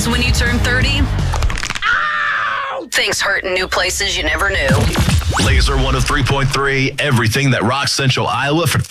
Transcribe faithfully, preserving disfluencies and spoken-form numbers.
happens when you turn thirty? Ow! Things hurt in new places you never knew. Laser one oh three point three, everything that rocks Central Iowa for